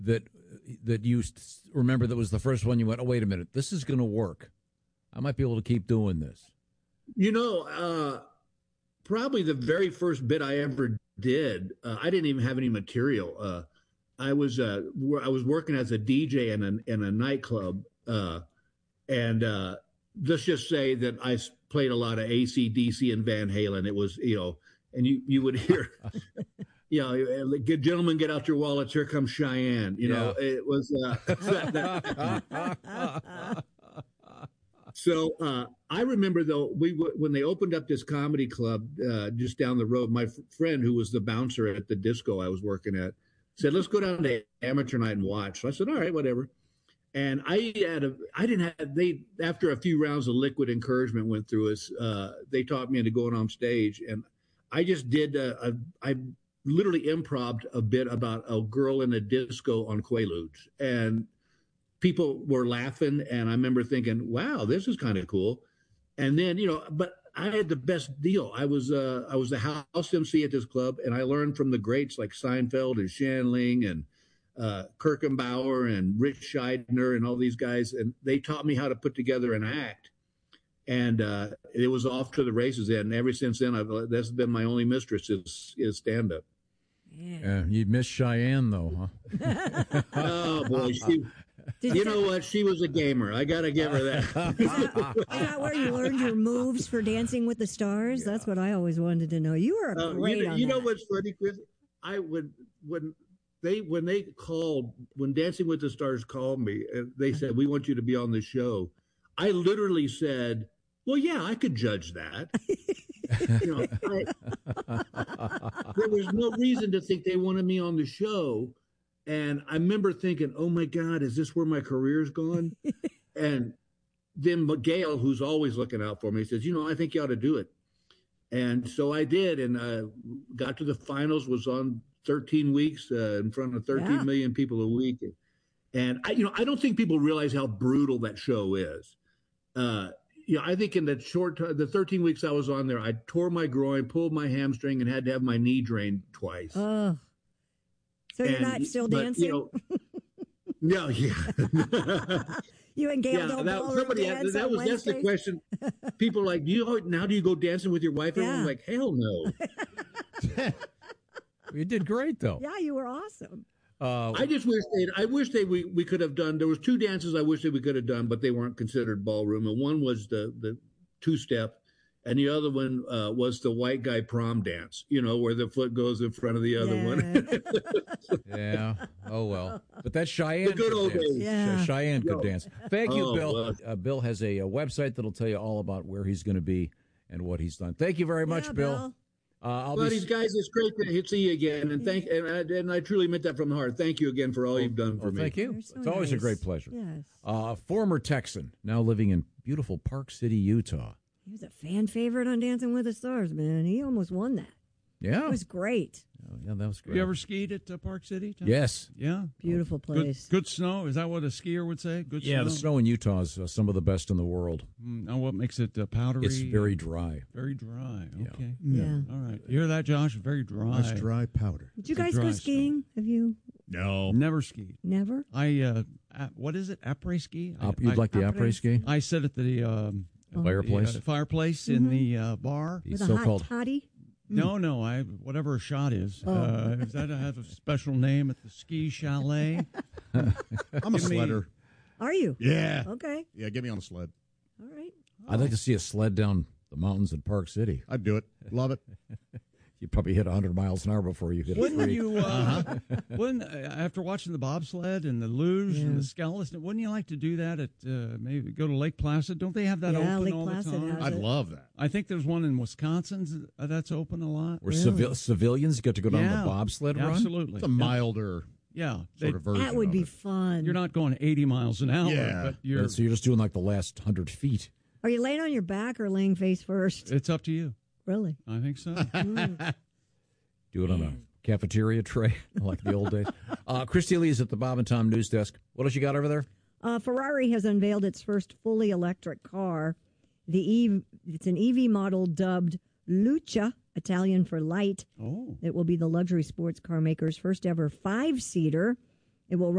that you remember that was the first one you went, oh, wait a minute, this is going to work. I might be able to keep doing this. Probably the very first bit I ever did, I didn't even have any material. I was working as a DJ in a nightclub, and let's just say that I played a lot of AC/DC and Van Halen. It was, and you would hear, good gentlemen, get out your wallets. Here comes Cheyenne. It was. So I remember, though, when they opened up this comedy club just down the road, my friend who was the bouncer at the disco I was working at said, let's go down to amateur night and watch. So I said, all right, whatever. And after a few rounds of liquid encouragement went through us, they taught me into going on stage. And I just did, I literally improv'd a bit about a girl in a disco on Quaaludes. And people were laughing, and I remember thinking, wow, this is kind of cool. And then, but I had the best deal. I was the house MC at this club, and I learned from the greats like Seinfeld and Shanling and Kirkenbauer and Rich Scheidner and all these guys. And they taught me how to put together an act. And it was off to the races. And ever since then, that's been my only mistress is stand-up. Yeah, you miss Cheyenne, though, huh? Oh, boy. You know what? She was a gamer. I got to give her that. Is that where you learned your moves for Dancing with the Stars? Yeah. That's what I always wanted to know. You were great on that. You know what's funny, Chris? When Dancing with the Stars called me, they said, we want you to be on the show. I literally said, well, yeah, I could judge that. There was no reason to think they wanted me on the show. And I remember thinking, oh, my God, is this where my career's gone? And then Gail, who's always looking out for me, says, I think you ought to do it. And so I did, and got to the finals, was on 13 weeks in front of 13 million people a week. And, I don't think people realize how brutal that show is. I think in the 13 weeks I was on there, I tore my groin, pulled my hamstring, and had to have my knee drained twice. So you're not still dancing? No, yeah. You and Gail don't dance on Wednesdays? That's the question. People are like, do you go dancing with your wife? And I'm like, hell no. You did great, though. Yeah, you were awesome. I just wish we could have done. There was two dances I wish that we could have done, but they weren't considered ballroom. And one was the two-step, and the other one was the white guy prom dance, where the foot goes in front of the other one. Yeah. Oh, well. But that's Cheyenne. The good old days. Yeah. Cheyenne could dance. Thank you, Bill. Bill has a website that'll tell you all about where he's going to be and what he's done. Thank you very much, Bill. Buddies, guys, it's great to see you again, and I truly meant that from the heart. Thank you again for all you've done for me. Thank you. So it's always a great pleasure. Yes. Former Texan, now living in beautiful Park City, Utah. He was a fan favorite on Dancing with the Stars, man. He almost won that. Yeah. It was great. Yeah, that was great. You ever skied at Park City, Tom? Yes. Yeah. Beautiful place. Good snow. Is that what a skier would say? Good snow? Yeah, the snow in Utah is some of the best in the world. What makes it powdery? It's very dry. Very dry. Okay. Yeah. All right. You hear that, Josh? Very dry. Nice dry powder. Did you guys go skiing? Have you? No. Never skied. Never? What is it? Après ski? You'd like the après ski? I sit at the fireplace? Fireplace in the bar. With a hot toddy? No, whatever a shot is. Does that have a special name at the ski chalet? I'm a sledder. Are you? Yeah. Okay. Yeah, get me on a sled. All right. I'd like to see a sled down the mountains in Park City. I'd do it. Love it. You'd probably hit 100 miles an hour before you hit a tree. Wouldn't after watching the bobsled and the luge and the skeleton, wouldn't you like to do that at maybe go to Lake Placid? Don't they have that open Lake all Placid the time? has I'd it. love that. I think there's one in Wisconsin that's open a lot. Where civilians get to go down the bobsled run? Absolutely. It's a milder sort of version. That would be of it. fun. You're not going 80 miles an hour. Yeah. But you're, So you're just doing like the last 100 feet. Are you laying on your back or laying face first? it's up to you. Really? I think so. Do it on a cafeteria tray like the old days. Christy Lee is at the Bob and Tom News Desk. What else you got over there? Ferrari has unveiled its first fully electric car. It's an EV model dubbed Lucha, Italian for light. Oh. It will be the luxury sports car maker's first ever 5-seater. It will